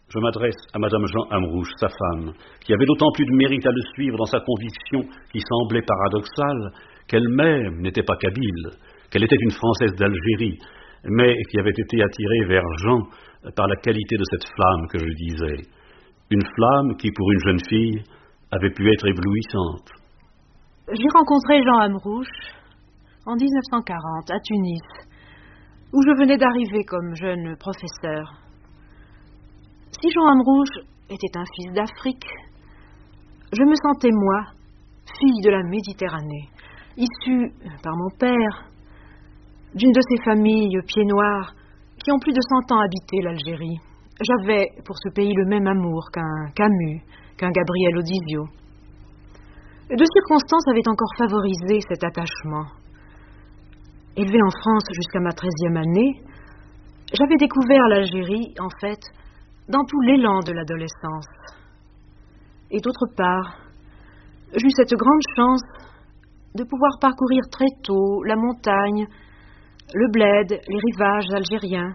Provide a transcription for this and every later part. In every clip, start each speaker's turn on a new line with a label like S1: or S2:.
S1: Je m'adresse à Madame Jean Amrouche, sa femme, qui avait d'autant plus de mérite à le suivre dans sa conviction qui semblait paradoxale qu'elle-même n'était pas kabyle, qu'elle était une Française d'Algérie, mais qui avait été attirée vers Jean par la qualité de cette flamme que je disais. Une flamme qui, pour une jeune fille, avait pu être éblouissante.
S2: J'ai rencontré Jean Amrouche en 1940 à Tunis, où je venais d'arriver comme jeune professeur. Si Jean Amrouche était un fils d'Afrique, je me sentais, moi, fille de la Méditerranée, issue, par mon père, d'une de ces familles pieds noirs qui ont plus de 100 ans habité l'Algérie. J'avais pour ce pays le même amour qu'un Camus, qu'un Gabriel Odizio. Deux circonstances avaient encore favorisé cet attachement. Élevée en France jusqu'à ma 13e année, j'avais découvert l'Algérie, en fait, dans tout l'élan de l'adolescence. Et d'autre part, j'eus cette grande chance de pouvoir parcourir très tôt la montagne, le bled, les rivages algériens,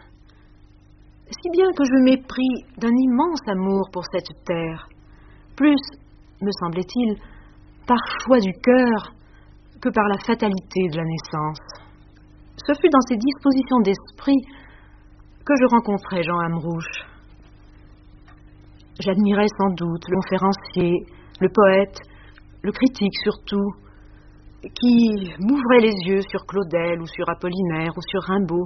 S2: si bien que je m'épris d'un immense amour pour cette terre, plus, me semblait-il, par choix du cœur que par la fatalité de la naissance. Ce fut dans ces dispositions d'esprit que je rencontrai Jean Amrouche. J'admirais sans doute le conférencier, le poète, le critique surtout, qui m'ouvrait les yeux sur Claudel ou sur Apollinaire ou sur Rimbaud.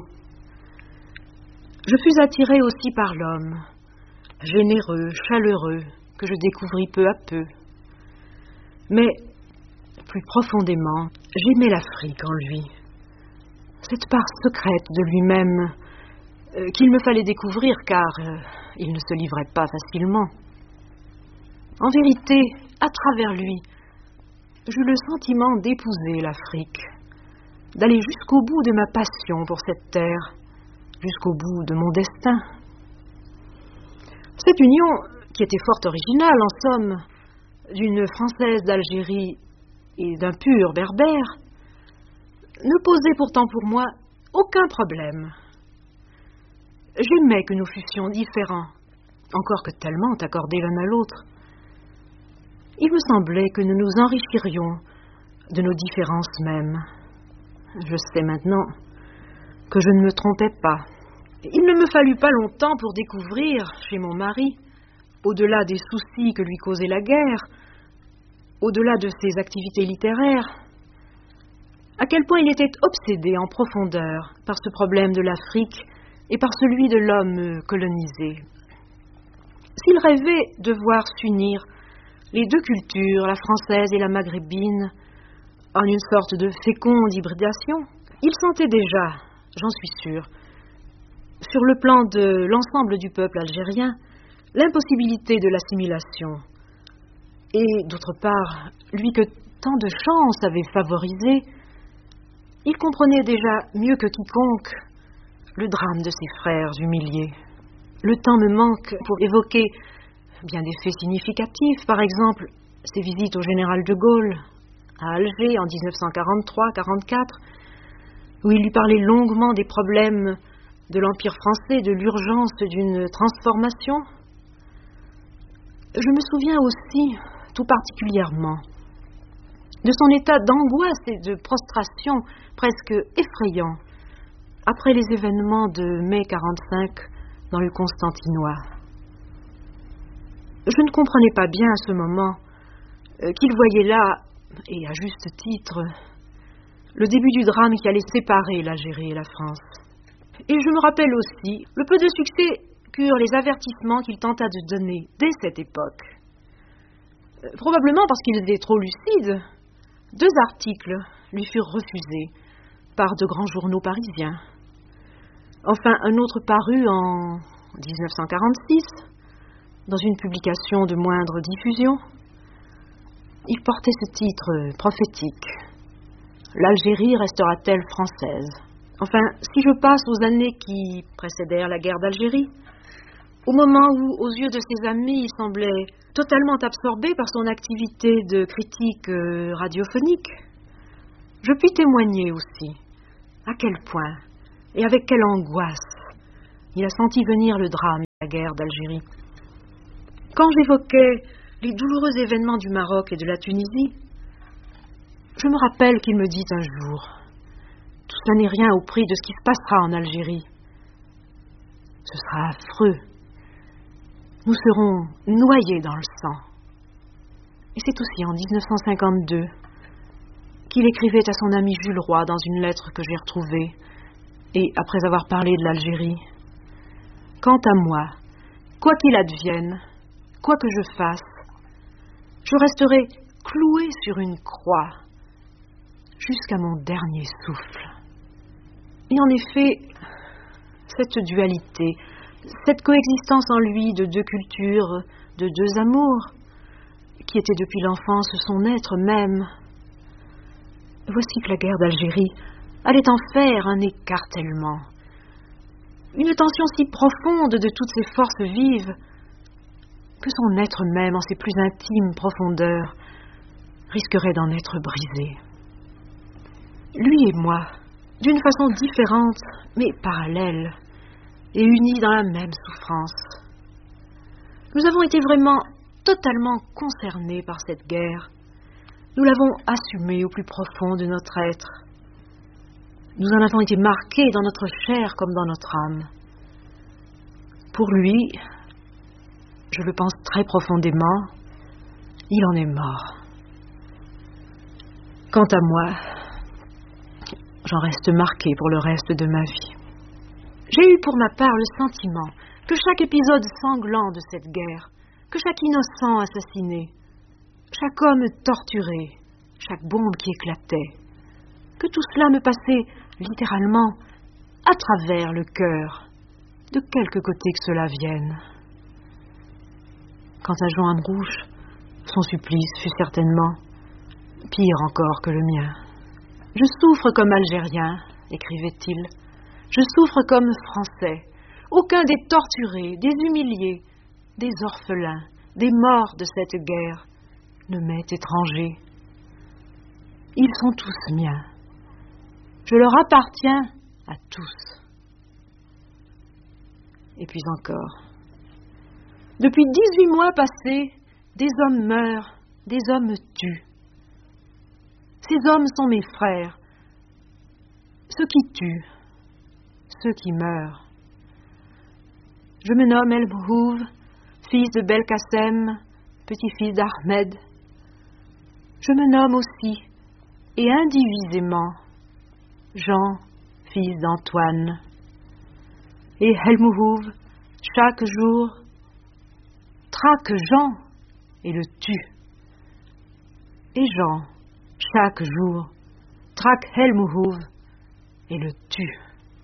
S2: Je fus attirée aussi par l'homme, généreux, chaleureux, que je découvris peu à peu. Mais, plus profondément, j'aimais l'Afrique en lui, cette part secrète de lui-même qu'il me fallait découvrir car il ne se livrait pas facilement. En vérité, à travers lui, j'eus le sentiment d'épouser l'Afrique, d'aller jusqu'au bout de ma passion pour cette terre, jusqu'au bout de mon destin. Cette union, qui était fort originale en somme, d'une Française d'Algérie et d'un pur berbère, ne posait pourtant pour moi aucun problème. J'aimais que nous fussions différents, encore que tellement accordés l'un à l'autre. Il me semblait que nous nous enrichirions de nos différences mêmes. Je sais maintenant que je ne me trompais pas. Il ne me fallut pas longtemps pour découvrir, chez mon mari, au-delà des soucis que lui causait la guerre, au-delà de ses activités littéraires, à quel point il était obsédé en profondeur par ce problème de l'Afrique et par celui de l'homme colonisé. S'il rêvait de voir s'unir les deux cultures, la française et la maghrébine, en une sorte de féconde hybridation, il sentait déjà, j'en suis sûre, sur le plan de l'ensemble du peuple algérien, l'impossibilité de l'assimilation. Et, d'autre part, lui que tant de chance avait favorisé, il comprenait déjà mieux que quiconque le drame de ses frères humiliés. Le temps me manque pour évoquer bien des faits significatifs, par exemple ses visites au général de Gaulle à Alger en 1943-44, où il lui parlait longuement des problèmes de l'Empire français, de l'urgence d'une transformation. Je me souviens aussi, tout particulièrement, de son état d'angoisse et de prostration presque effrayant après les événements de mai 45 dans le Constantinois. Je ne comprenais pas bien à ce moment qu'il voyait là, et à juste titre, le début du drame qui allait séparer l'Algérie et la France. Et je me rappelle aussi le peu de succès qu'eurent les avertissements qu'il tenta de donner dès cette époque. Probablement parce qu'il était trop lucide, 2 articles lui furent refusés par de grands journaux parisiens. Enfin, un autre parut en 1946, dans une publication de moindre diffusion. Il portait ce titre prophétique. L'Algérie restera-t-elle française? Enfin, si je passe aux années qui précédèrent la guerre d'Algérie, au moment où, aux yeux de ses amis, il semblait totalement absorbé par son activité de critique radiophonique, je puis témoigner aussi à quel point et avec quelle angoisse il a senti venir le drame de la guerre d'Algérie. Quand j'évoquais les douloureux événements du Maroc et de la Tunisie, je me rappelle qu'il me dit un jour « Tout ça n'est rien au prix de ce qui se passera en Algérie. Ce sera affreux. Nous serons noyés dans le sang. » Et c'est aussi en 1952 qu'il écrivait à son ami Jules Roy dans une lettre que j'ai retrouvée, et après avoir parlé de l'Algérie. « Quant à moi, quoi qu'il advienne, quoi que je fasse, je resterai cloué sur une croix jusqu'à mon dernier souffle. » Et en effet, cette dualité, cette coexistence en lui de deux cultures, de deux amours, qui était depuis l'enfance son être même, voici que la guerre d'Algérie allait en faire un écartèlement, une tension si profonde de toutes ses forces vives, que son être même, en ses plus intimes profondeurs, risquerait d'en être brisé. Lui et moi, d'une façon différente, mais parallèle, et unis dans la même souffrance. Nous avons été vraiment totalement concernés par cette guerre. Nous l'avons assumée au plus profond de notre être. Nous en avons été marqués dans notre chair comme dans notre âme. Pour lui, je le pense très profondément, il en est mort. Quant à moi, j'en reste marqué pour le reste de ma vie. J'ai eu pour ma part le sentiment que chaque épisode sanglant de cette guerre, que chaque innocent assassiné, chaque homme torturé, chaque bombe qui éclatait, que tout cela me passait littéralement à travers le cœur, de quelque côté que cela vienne. Quant à Jean Amrouche, son supplice fut certainement pire encore que le mien. « Je souffre comme Algérien, » écrivait-il. « Je souffre comme Français. Aucun des torturés, des humiliés, des orphelins, des morts de cette guerre ne m'est étranger. Ils sont tous miens. Je leur appartiens à tous. » Et puis encore. Depuis 18 mois passés, des hommes meurent, des hommes tuent. Ces hommes sont mes frères, ceux qui tuent, ceux qui meurent. Je me nomme El Mouhouv, fils de Belkacem, petit-fils d'Ahmed. Je me nomme aussi, et indivisément, Jean, fils d'Antoine. Et El Mouhouv, chaque jour, traque Jean et le tue. Et Jean, chaque jour, traque El Mouhouv et le tue.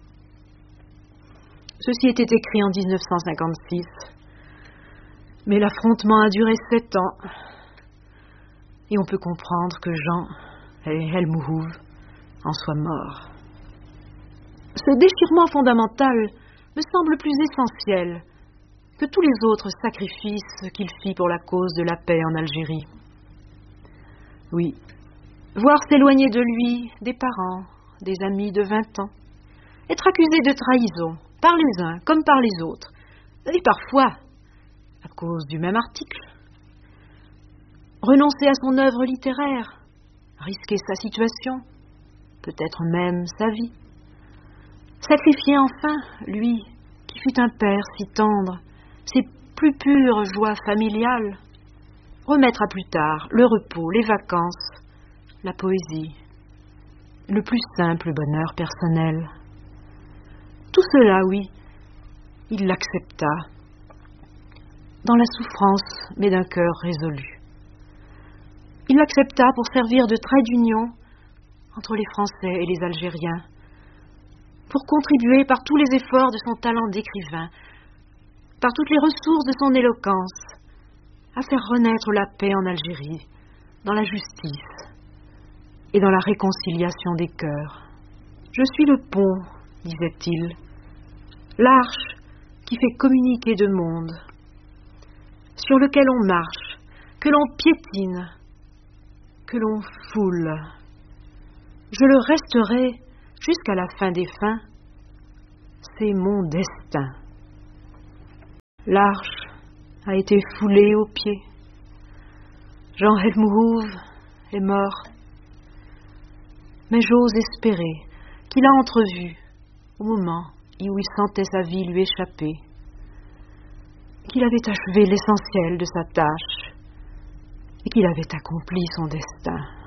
S2: Ceci était écrit en 1956, mais l'affrontement a duré 7 ans, et on peut comprendre que Jean et El Mouhouv en soient morts. Ce déchirement fondamental me semble plus essentiel que tous les autres sacrifices qu'il fit pour la cause de la paix en Algérie. Oui, voir s'éloigner de lui des parents, des amis de 20 ans, être accusé de trahison par les uns comme par les autres, et parfois à cause du même article, renoncer à son œuvre littéraire, risquer sa situation, peut-être même sa vie, sacrifier enfin, lui, qui fut un père si tendre, ses plus pures joies familiales, remettre à plus tard le repos, les vacances, la poésie, le plus simple bonheur personnel. Tout cela, oui, il l'accepta, dans la souffrance, mais d'un cœur résolu. Il l'accepta pour servir de trait d'union entre les Français et les Algériens, pour contribuer par tous les efforts de son talent d'écrivain, par toutes les ressources de son éloquence, à faire renaître la paix en Algérie, dans la justice et dans la réconciliation des cœurs. « Je suis le pont, disait-il, l'arche qui fait communiquer deux mondes, sur lequel on marche, que l'on piétine, que l'on foule. Je le resterai jusqu'à la fin des fins, c'est mon destin. L'arche a été foulé aux pieds. Jean Helmrouve est mort. Mais j'ose espérer qu'il a entrevu, au moment où il sentait sa vie lui échapper, qu'il avait achevé l'essentiel de sa tâche et qu'il avait accompli son destin.